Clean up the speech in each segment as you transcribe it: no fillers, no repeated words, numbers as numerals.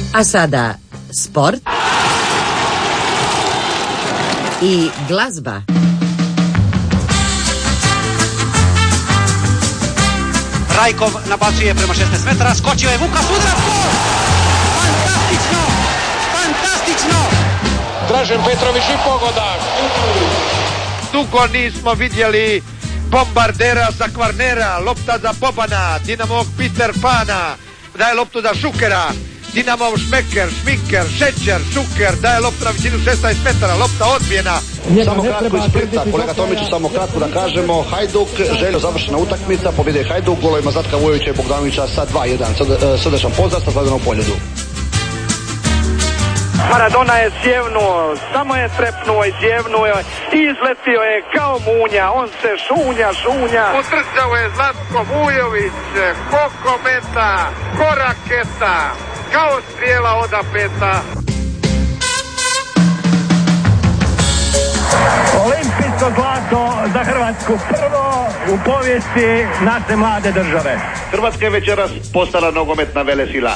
A sada sport i glazba. Rajkov nabacuje prema 16 metara, skočio je Vukas, udarac, gol! Fantastično! Fantastično! Dražen Petrović i pogodak. Dugo nismo vidjeli bombardera za Kvarnera, lopta za Bobana, Dinamov Peter Pana, daje loptu za Šukera, Dinamov Šminker, Šećer, Šuker, daje loptu na visinu 16 metara, lopta odbijena. Samo kratko iz Splita, kolega Tomiću, samo kratko da kažemo, Hajduk, željno završena utakmica, pobjede Hajduk, golovima Zatka Vujovića i Bogdanovića sa 2-1, srdečan pozdrav sa Zladanom Poljudu. Maradona je sjevnuo, samo je trepnuo i sjevnuo i izletio je kao munja, on se šunja. Utrčao je Zlatko Vujović, ko kometa, ko raketa, kao strijela od apeta. Olimpijsko zlato za Hrvatsku, prvo u povijesti naše mlade države. Hrvatska je večeras postala nogometna velesila.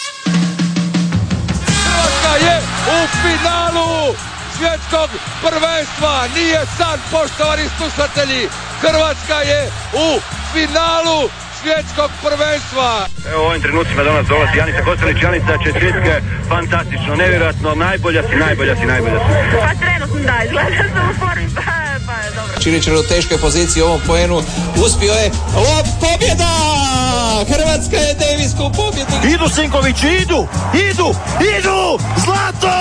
Je u finalu svjetskog prvenstva. Nije san, poštovani slušatelji. Hrvatska je u finalu svjetskog prvenstva. Evo u ovim trenucima do nas dolazi Janica Kostelić. Janica, čestitke, fantastično, nevjerojatno, najbolja si. Pa trenutno da, izgleda sam u formi, pa je dobro. Čilić je u teškoj poziciji u ovom poenu, uspio je, pobjeda! Hrvatska je Davisku pobjedu. Idu Sinkovići, idu, zlato!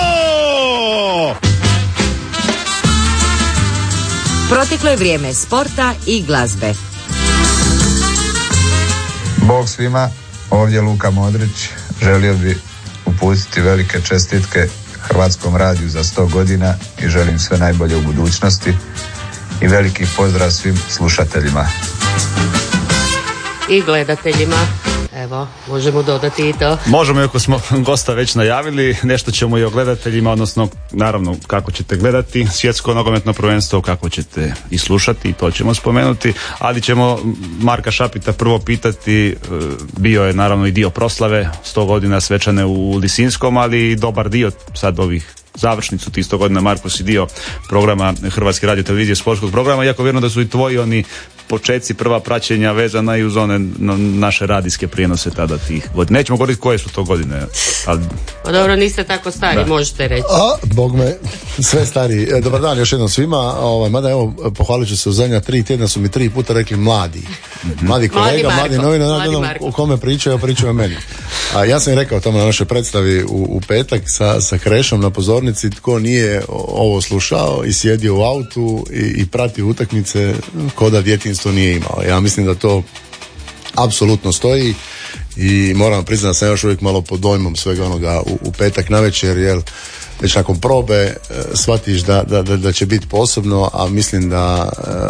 Proteklo je vrijeme sporta i glazbe. Bog svima, ovdje Luka Modrić, želio bi uputiti velike čestitke Hrvatskom radiju za 100 godina i želim sve najbolje u budućnosti i veliki pozdrav svim slušateljima. I gledateljima. Evo, možemo dodati i to. Možemo, iako smo gosta već najavili, nešto ćemo i o gledateljima, odnosno naravno kako ćete gledati svjetsko nogometno prvenstvo, kako ćete i slušati, i to ćemo spomenuti, ali ćemo Marka Šapita prvo pitati, bio je naravno i dio proslave 100 godina svečane u Lisinskom, ali i dobar dio sad ovih završnicu tih 100 godina, Marko, si dio programa Hrvatske radiotelevizije, sportskog programa, iako vjerujem da su i tvoji oni početci, prva praćenja vezana i uz one naše radijske prijenose tada tih godina. Nećemo govoriti koje su to godine. Ali... Pa dobro, niste tako stari, da. Možete reći. Bog me, sve stari. Dobar dan još jednom svima. Mada evo, pohvalit ću se, u zadnja 3 tjedna su mi 3 puta rekli mladi. Mladi kolega, mladi novinar, o kome pričaju o meni. Ja sam i rekao tamo na našoj predstavi u petak sa Krešom na pozornici, tko nije ovo slušao i sjedio u autu i pratio utakmice, ko da djetinjstvo nije imao. Ja mislim da to apsolutno stoji i moram priznati da sam još uvijek malo pod dojmom svega onoga u petak navečer, jer već nakon probe shvatiš da će biti posebno, a mislim da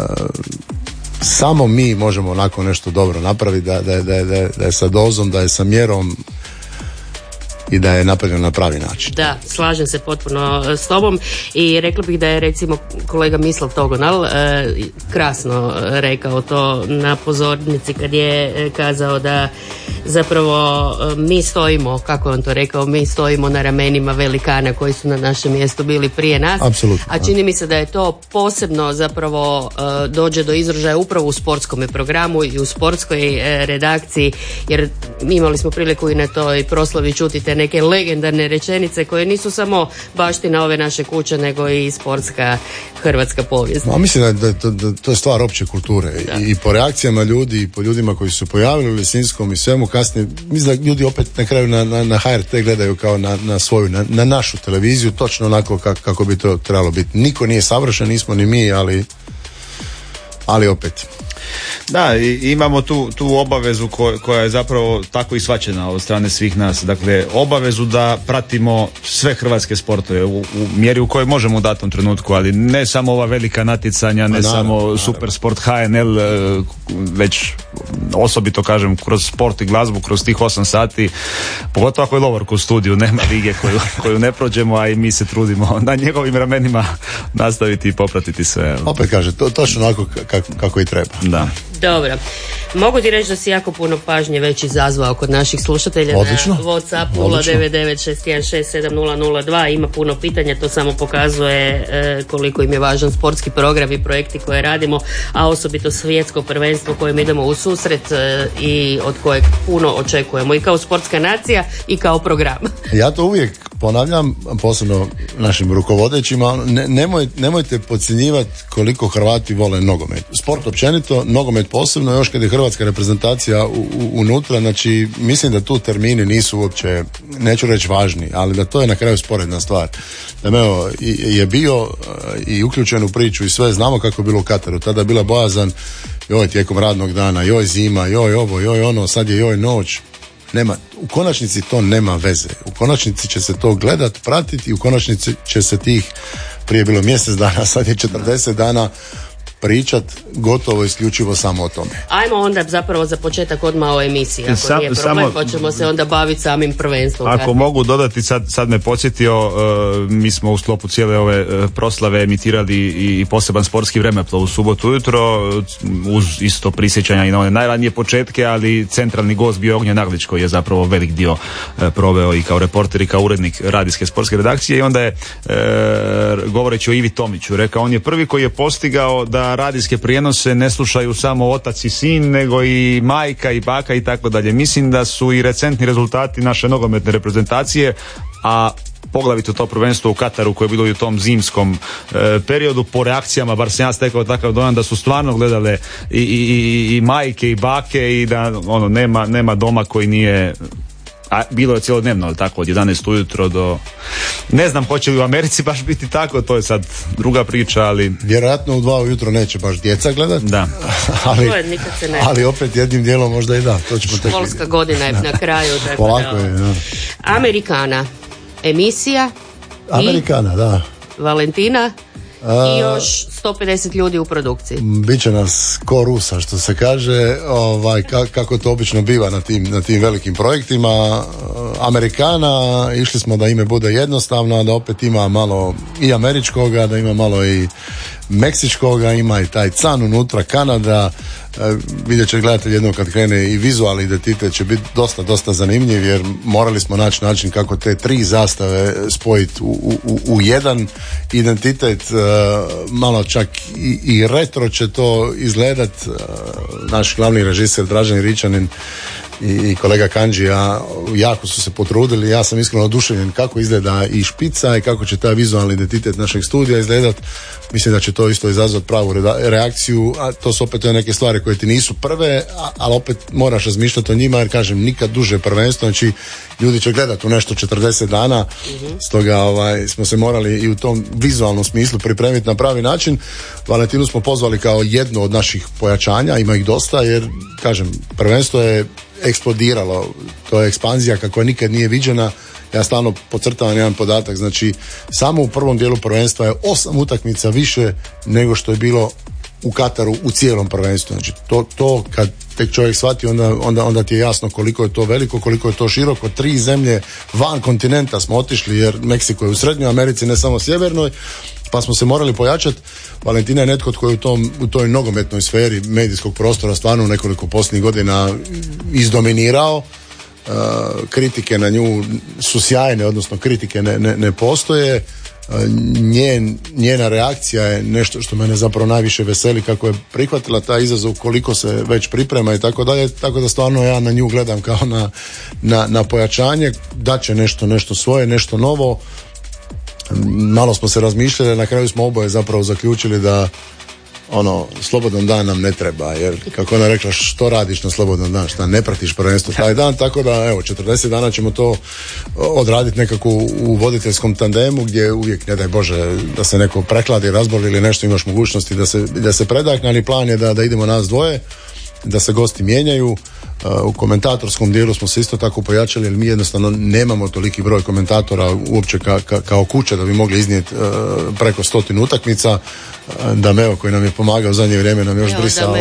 samo mi možemo onako nešto dobro napraviti, da je sa dozom, da je sa mjerom i da je napravljeno na pravi način. Da, slažem se potpuno s tobom i rekla bih da je recimo kolega Mislav Togonal krasno rekao to na pozornici kad je kazao da zapravo mi stojimo, kako je on to rekao, mi stojimo na ramenima velikana koji su na našem mjestu bili prije nas. Apsolutno. A čini mi se da je to posebno zapravo dođe do izražaja upravo u sportskom programu i u sportskoj redakciji, jer imali smo priliku i na toj proslavi čuti te neke legendarne rečenice koje nisu samo baština ove naše kuće, nego i sportska hrvatska povijest. Mislim da to je stvar opće kulture i po reakcijama ljudi i po ljudima koji su pojavili u Lisinskom i svemu kasnije. Mislim da ljudi opet na kraju na HRT gledaju kao na svoju, na našu televiziju, točno onako kako bi to trebalo biti. Niko nije savršen, nismo ni mi, ali opet. Da, i imamo tu obavezu koja je zapravo tako i shvaćena od strane svih nas. Dakle, obavezu da pratimo sve hrvatske sportove u mjeri u kojoj možemo u datom trenutku, ali ne samo ova velika natjecanja, ne samo Supersport HNL, već osobito kažem kroz sport i glazbu, kroz tih 8 sati, pogotovo ako je Lovorko u studiju, nema lige koju ne prođemo, a i mi se trudimo na njegovim ramenima nastaviti i popratiti sve. Opet kaže, točno onako kako i treba. Da. Da. Dobro. Mogu ti reći da si jako puno pažnje već izazvao kod naših slušatelja. Odlično. Na WhatsApp 09961670002 ima puno pitanja, to samo pokazuje koliko im je važan sportski program i projekti koje radimo, a osobito svjetsko prvenstvo kojem idemo u susret i od kojeg puno očekujemo i kao sportska nacija i kao program. Ja to uvijek ponavljam, posebno našim rukovodećima, nemojte podcjenjivati koliko Hrvati vole nogomet. Sport općenito, nogomet posebno, još kad je hrvatska reprezentacija unutra, znači mislim da tu termini nisu uopće, neću reći važni, ali da to je na kraju sporedna stvar. Da je bio i uključen u priču i sve, znamo kako je bilo u Kataru, tada je bila bojazan, joj tijekom radnog dana, joj zima, joj ovo, joj ono, sad je joj noć. Nema, u konačnici to nema veze. U konačnici će se to gledat, pratiti i u konačnici će se tih, prije je bilo mjesec dana, sad je 40 dana, pričat gotovo isključivo samo o tome. Ajmo onda zapravo za početak odmah o emisiji, ako nije problem, pa ćemo se onda baviti samim prvenstvom. Ako mogu dodati, sad me podsjetio, mi smo u sklopu cijele ove proslave emitirali i poseban sportski vremeplov u subotu ujutro, uz isto prisjećanja i na one najranije početke, ali centralni gost bio Ognjen Naglić, koji je zapravo velik dio proveo i kao reporter i kao urednik radijske sportske redakcije, i onda je, govoreći o Ivi Tomiću, rekao, on je prvi koji je postigao da radijske prijenose ne slušaju samo otac i sin, nego i majka i baka i tako dalje. Mislim da su i recentni rezultati naše nogometne reprezentacije, a poglavito to prvenstvo u Kataru koje je bilo i u tom zimskom periodu, po reakcijama, bar sam ja stekao takav dojam da su stvarno gledale i majke i bake i da nema doma koji nije, a bilo je cjelodnevno, ali tako, od 11 ujutro do... Ne znam hoće li u Americi baš biti tako, to je sad druga priča, ali... Vjerojatno u 2 ujutro neće baš djeca gledat. Da. ali opet jednim dijelom možda i da. To ćemo školska godina je na kraju. Polako je, da. Amerikana. Emisija. Amerikana, da. Valentina. I još 150 ljudi u produkciji. Biće nas ko Rusa, što se kaže, kako to obično biva na tim velikim projektima. Amerikana, išli smo da ime bude jednostavno, da opet ima malo i američkoga, da ima malo i meksičkoga, ima i taj can unutra, Kanada. Vidjet će gledatelj jednom kad krene i vizualni identitet će biti dosta zanimljiv, jer morali smo naći način kako te 3 zastave spojiti u jedan identitet, malo čak i retro će to izgledat. Naš glavni režiser Dražen Ričanin i kolega Kanđija jako su se potrudili, ja sam iskreno oduševljen kako izgleda i špica i kako će taj vizualni identitet našeg studija izgledat. Mislim da će to isto izazvati pravu reakciju, a to su opet neke stvari koje ti nisu prve, ali opet moraš razmišljati o njima, jer kažem, nikad duže prvenstvo, znači ljudi će gledati u nešto 40 dana, stoga smo se morali i u tom vizualnom smislu pripremiti na pravi način. Valentinu smo pozvali kao jedno od naših pojačanja, ima ih dosta, jer kažem, prvenstvo je eksplodiralo, to je ekspanzija kako nikad nije viđena. Ja stalno podcrtavam jedan podatak, znači samo u prvom dijelu prvenstva je 8 utakmica više nego što je bilo u Kataru u cijelom prvenstvu. Znači to kad tek čovjek shvati, onda ti je jasno koliko je to veliko, koliko je to široko. 3 zemlje van kontinenta smo otišli, jer Meksiko je u Srednjoj Americi, ne samo sjevernoj, pa smo se morali pojačati. Valentina je netko tko je u toj nogometnoj sferi medijskog prostora stvarno u nekoliko posljednjih godina izdominirao. Kritike na nju su sjajne, odnosno kritike ne postoje. Njena reakcija je nešto što mene zapravo najviše veseli, kako je prihvatila taj izazov, koliko se već priprema i tako dalje, tako da stvarno ja na nju gledam kao na pojačanje, da će nešto svoje, nešto novo. Malo smo se razmišljali, na kraju smo oboje zapravo zaključili da slobodan dan nam ne treba, jer kako ona rekla, što radiš na slobodan dan, šta ne pratiš prvenstvo taj dan, tako da 40 dana ćemo to odraditi nekako u voditeljskom tandemu, gdje uvijek, ne daj Bože, da se neko prekladi, razboli ili nešto, imaš mogućnosti da se predahne, ali plan je da idemo nas dvoje, da se gosti mijenjaju. U komentatorskom dijelu smo se isto tako pojačali, jer mi jednostavno nemamo toliki broj komentatora uopće kao kuća da bi mogli iznijeti preko 100 utakmica. Dameo koji nam je pomagao u zadnje vrijeme nam je još brisao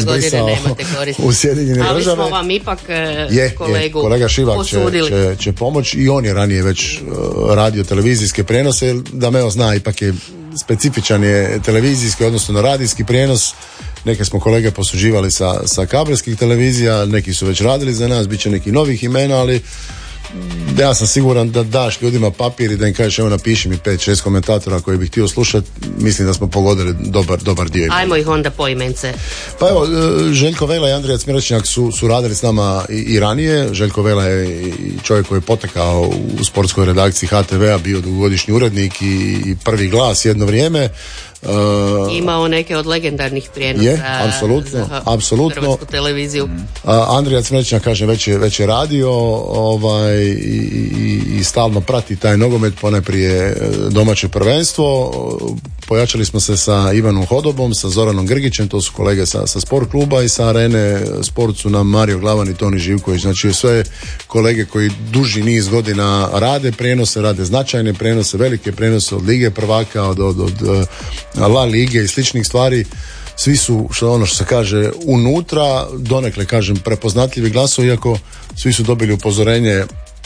u Sjedinjene Države. Ali smo vam ipak kolega Šivak će pomoći, i on je ranije već radio televizijske prijenose. Dameo zna, ipak je specifičan je televizijski, odnosno na radijski prijenos. neke smo kolege posuđivali sa kabelskih televizija, neki su već radili za nas, bit će nekih novih imena, ali ja sam siguran da daš ljudima papir i da im kažeš evo napiši mi 5-6 komentatora koji bih htio slušati, mislim da smo pogodili dobar dio imena. Ajmo ih onda po imence. Pa evo, Željko Vela i Andrija Cmiračnjak su radili s nama i ranije. Željko Vela je čovjek koji je potekao u sportskoj redakciji HTV-a, bio dugogodišnji urednik i prvi glas jedno vrijeme. Imao neke od legendarnih prijenosa apsolutno. Hrvatsku televiziju. Andrija Cmrećnjak, kažem, već je radio i stalno prati taj nogomet, ponajprije domaće prvenstvo. Pojačali smo se sa Ivanom Hodobom, sa Zoranom Grgićem, to su kolege sa sport kluba, i sa Arene Sport su nam Mario Glavan i Toni Živković. Znači sve kolege koji duži niz godina rade prenose, rade značajne prenose, velike prenose od Lige prvaka, od La Lige i sličnih stvari. Svi su, što se kaže, unutra, donekle kažem prepoznatljivi glasovi, iako svi su dobili upozorenje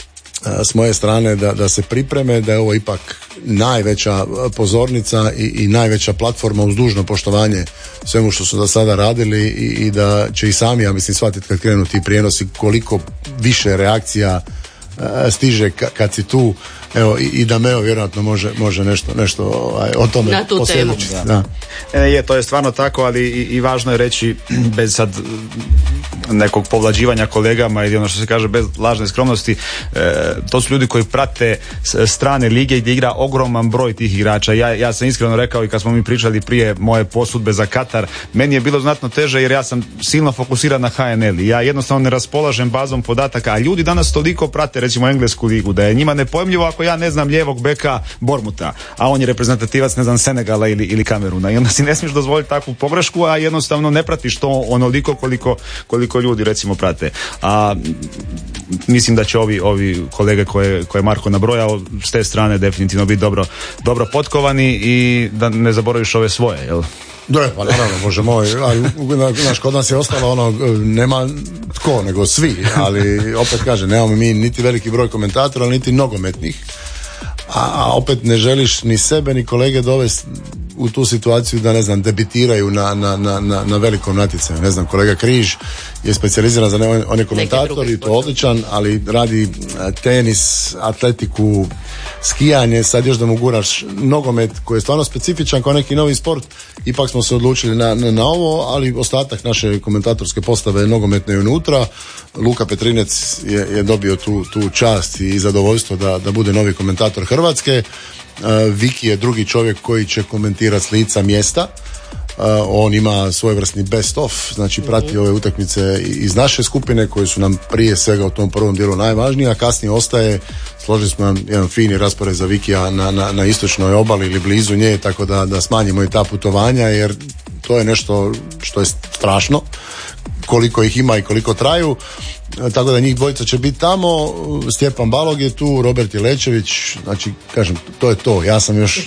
s moje strane da se pripreme, da je ovo ipak najveća pozornica i najveća platforma, uz dužno poštovanje svemu što su do sada radili, i da će i sami, ja mislim, shvatiti kad krenu ti prijenosi koliko više reakcija stiže kad si tu. Evo, i da Meo vjerojatno može nešto o tome na tu temu. Da. Je, to je stvarno tako, ali i važno je reći, bez sad nekog povlađivanja kolegama ili ono što se kaže bez lažne skromnosti, to su ljudi koji prate strane lige gdje igra ogroman broj tih igrača. Ja sam iskreno rekao, i kad smo mi pričali prije moje posudbe za Katar, meni je bilo znatno teže jer ja sam silno fokusiran na HNL i ja jednostavno ne raspolažem bazom podataka, a ljudi danas toliko prate recimo englesku ligu da je njima nepojmljivo ako ja ne znam lijevog beka Bormuta, a on je reprezentativac, ne znam, Senegala ili Kameruna, i onda si ne smiješ dozvoliti takvu pogrešku, a jednostavno ne pratiš to onoliko koliko ljudi recimo prate. A mislim da će ovi kolege koje Marko nabrojao s te strane definitivno biti dobro potkovani, i da ne zaboraviš ove svoje, jel? Da, pa naravno, Bože moj, ali znaš, kod nas je ostalo nema tko, nego svi, ali opet kažem, nemamo mi niti veliki broj komentatora, niti nogometnih, a opet ne želiš ni sebe ni kolege dovesti u tu situaciju da, ne znam, debitiraju na velikom natjecanju. Ne znam, kolega Križ je specijaliziran za on je komentator i to odličan, ali radi tenis, atletiku, skijanje, sad još da mu guraš nogomet koji je stvarno specifičan kao neki novi sport. Ipak smo se odlučili na ovo, ali ostatak naše komentatorske postave nogometne je unutra. Luka Petrinec je dobio tu čast i zadovoljstvo da bude novi komentator Hrvatske. Viki je drugi čovjek koji će komentirati s lica mjesta. On ima svojevrsni best of, znači prati ove utakmice iz naše skupine koje su nam prije svega u tom prvom dijelu najvažnije, a kasnije ostaje, složili smo nam jedan fini raspored za Vikija na istočnoj obali ili blizu nje, tako da smanjimo i ta putovanja, jer to je nešto što je strašno koliko ih ima i koliko traju. Tako da njih dvojica će biti tamo. Stjepan Balog je tu, Robert Jelečević, znači kažem, to je to. Ja sam još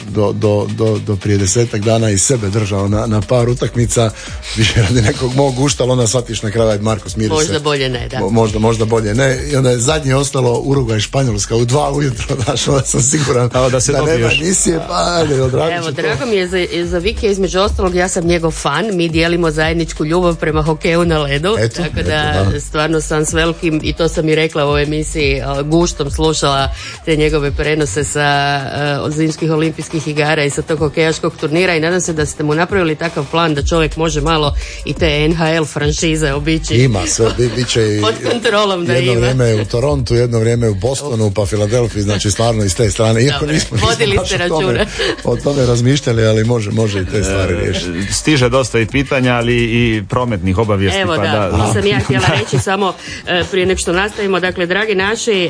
do prije 10 dana i sebe držao na par utakmica, više radi nekog mog gušta, ali onda shvatiš na kraju, Marko, smiri se. Možda bolje ne, da. Možda bolje ne. I onda je zadnje ostalo Urugvaj Španjolska u 2 ujutro, znaš, onda sam siguran da nema emisije, pa ajde, odradit ću to. Drago mi je za Vikija, između ostalog, ja sam njegov fan, mi dijelimo zajedničku ljubav prema hokeju na ledu, tako da stvarno sam s velikim, i to sam i rekla u ovoj emisiji, guštom slušala te njegove prenose sa zimskih olimpijskih igara i sa tog hokejaškog turnira, i nadam se da ste mu napravili takav plan da čovjek može malo i te NHL franšize obići. Ima sve, bit će i pod kontrolom da jedno ima. Vrijeme u Torontu, jedno vrijeme u Bostonu, pa Filadelfiji, znači stvarno iz te strane. Iako nismo o tome razmišljali, ali može i te stvari riješiti. Stiže dosta i pitanja, ali i prometnih obavijesti. Evo to sam ja htjela reći samo prije nek što nastavimo. Dakle, dragi naši,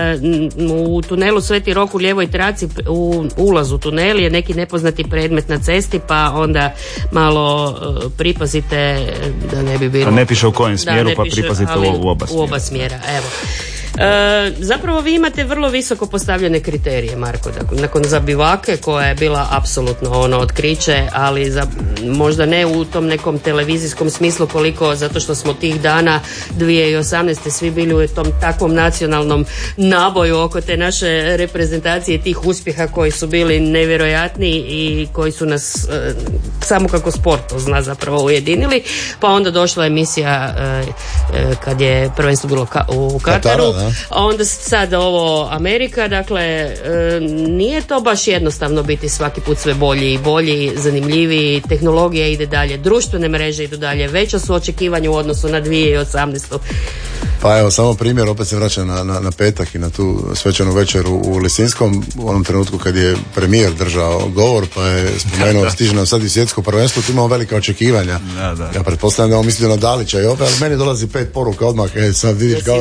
u tunelu Sveti Rok u lijevoj traci, u ulazu tunel je neki nepoznati predmet na cesti, pa onda malo pripazite da ne bi bilo... Ne piše u kojem smjeru, pa pripazite u oba smjera. U oba smjera, evo. Zapravo vi imate vrlo visoko postavljene kriterije, Marko. Dakle, nakon Zabivake, koja je bila apsolutno otkriće, ali možda ne u tom nekom televizijskom smislu koliko, zato što smo tih dana 2018. svi bili u tom takvom nacionalnom naboju oko te naše reprezentacije, tih uspjeha koji su bili nevjerojatni i koji su nas samo kako sport to zna zapravo ujedinili. Pa onda došla emisija kad je prvenstvo bilo u Kataru, a onda sad ovo Amerika, dakle nije to baš jednostavno biti svaki put sve bolji i bolji, zanimljiviji, tehnologija ide dalje, društvene mreže idu dalje, veća su očekivanja u odnosu na 2018. Pa evo, samo primjer, opet se vraćam na petak i na tu svečanu večeru u Lisinskom, u onom trenutku kad je premijer držao govor, pa je spomenuo stiže nam sad i svjetsko prvenstvo, tu imamo velika očekivanja. Da. Ja pretpostavljam da on mislio na Dalića i opet, ali meni dolazi 5 poruka odmah, sad vidiš kao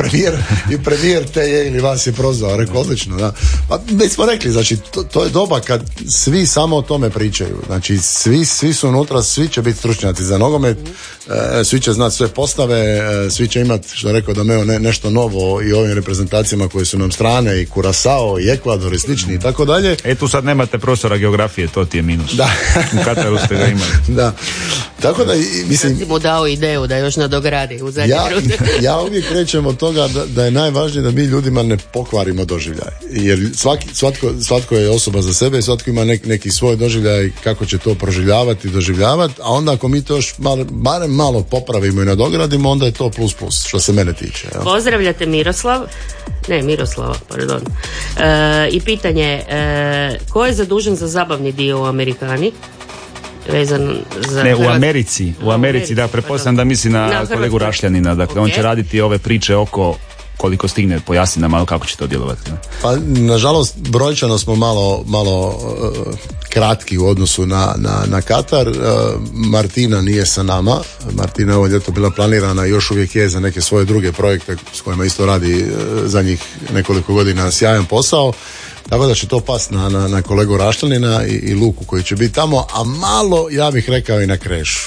i premijer te je ili vas je prozvao, rekao odlično, da. Pa već smo rekli, znači to je doba kad svi samo o tome pričaju, znači svi su unutra, svi će biti stručnjaci za nogomet, svi će znati sve postave, svi će imati, što je rekao Dameo, nešto novo i ovim reprezentacijama koje su nam strane, i Kurasao i Ekvador i slični i tako dalje. Tu sad nemate profesora geografije, to ti je minus. Da. U Kataru ste ga imali. Da. Tako da, mislim... Ja si mu dao ideju da još nadogradi u zadnji ja uvijek krećem od toga da je najvažnije da mi ljudima ne pokvarimo doživljaj. Jer svatko je osoba za sebe i svatko ima neki svoj doživljaj kako će to proživljavati, doživljavati, a onda ako mi to još barem malo popravimo i nadogradimo, onda je to plus, što se mene tiče. Ja. Pozdravljate Miroslava, pardon. I pitanje, ko je zadužen za zabavni dio u Amerikani? Vezan za u Americi, da, pretpostavljam da misli na kolegu Rašljanina, dakle on će raditi ove priče oko koliko stigne, pojasni nam malo kako će to djelovati. Pa nažalost brojčano smo malo kratki u odnosu na Katar. Martina nije sa nama, Martina je ovo ljeto bila planirana i još uvijek je za neke svoje druge projekte s kojima isto radi zadnjih nekoliko godina sjajan posao. Tako da će to pasti na kolegu Raštanina i Luku koji će biti tamo, a malo, ja bih rekao, i na Krešu.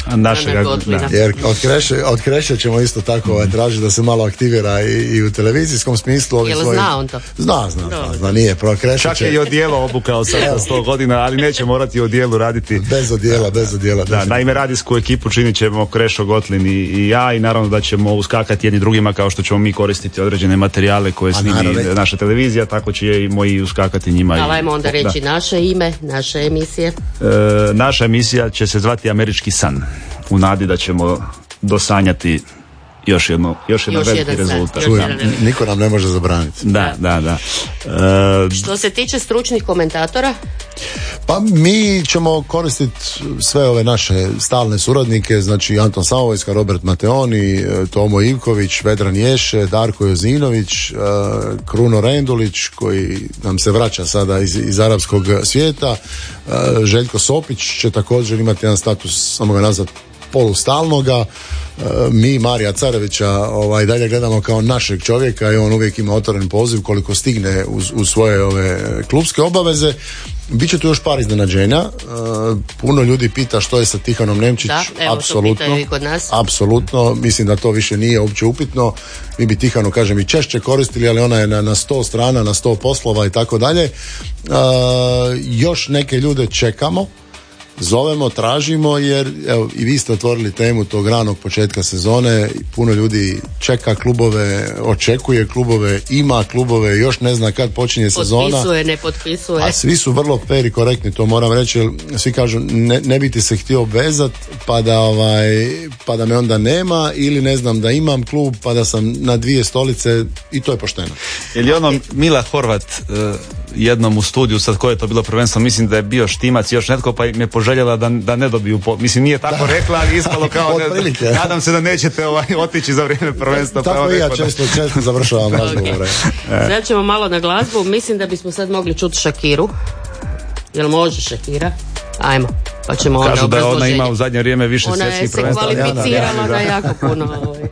Jer od Kreše ćemo isto tako tražiti da se malo aktivira i u televizijskom smislu. Zna on to? Zna, nije. Čak je i odijelo obukao sad 100 godina, ali neće morati u odijelu raditi. Bez odijela. Da, naime radijsku ekipu činit ćemo Krešo, Gotlin i ja, i naravno da ćemo uskakati jedni drugima kao što ćemo mi koristiti određene materijale koje snimi naša televizija, tako će i moji uskakati njima. Ali ajmo onda reći naše ime, naše emisije. Naša emisija će se zvati Američki san, u nadi da ćemo dosanjati još jedan veliki rezultat. Niko nam ne može zabraniti. Da. Što se tiče stručnih komentatora? Pa mi ćemo koristiti sve ove naše stalne suradnike, znači Anton Samovojska, Robert Mateoni, Tomo Ivković, Vedran Ješe, Darko Jozinović, Kruno Rendulić koji nam se vraća sada iz arapskog svijeta, Željko Sopić će također imati jedan status, samo ga nazvat, polustalnoga. Mi Marija Carevića dalje gledamo kao našeg čovjeka i on uvijek ima otvoren poziv koliko stigne uz svoje ove klubske obaveze. Biće tu još par iznenađenja. Puno ljudi pita što je sa Tihanom Nemčić. Apsolutno. Mislim da to više nije uopće upitno. Mi bi Tihanu, kažem, i češće koristili, ali ona je na 100 strana, na 100 poslova i tako dalje. Još neke ljude čekamo, zovemo, tražimo, jer evo, i vi ste otvorili temu tog ranog početka sezone, puno ljudi čeka klubove, očekuje klubove, ima klubove, još ne zna kad počinje sezona. Potpisuje, ne potpisuje. A svi su vrlo fer i korektni, to moram reći, jer svi kažu ne bi ti se htio obvezat pa da me onda nema, ili ne znam da imam klub pa da sam na 2 stolice, i to je pošteno. Je li Mila Horvat jednom u studiju, sad koje je to bilo prvenstvo, mislim da je bio Štimac još netko, pa im je poželjela da ne dobiju, mislim nije tako rekla, ali ispalo kao nadam se da nećete otići za vrijeme prvenstva. Tako i ja često završavam razgovore. Sad ćemo malo na glazbu, mislim da bismo sad mogli čuti Shakiru. Jel može Shakira? Ajmo, pa ćemo onda obrazloženje. Kažu da ona ima u zadnje vrijeme više svjetskih prvenstva. Ona je se kvalificirala na jako puno.